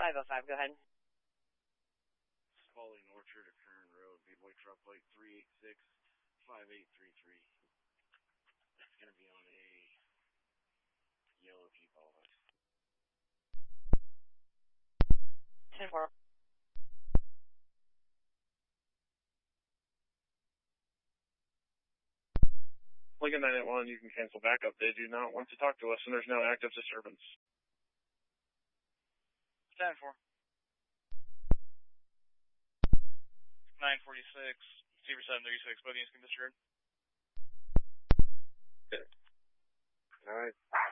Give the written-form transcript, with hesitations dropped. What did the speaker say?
505, go ahead. Spalding Orchard at Kern Road, B-Boy truck plate 386-5833. It's going to be on a yellow Jeep Always. 10-4. Lincoln 981, you can cancel backup. They do not want to talk to us, and there's no active disturbance. 10-4. 946, Zebra 736, both units can disturb. Okay. All right.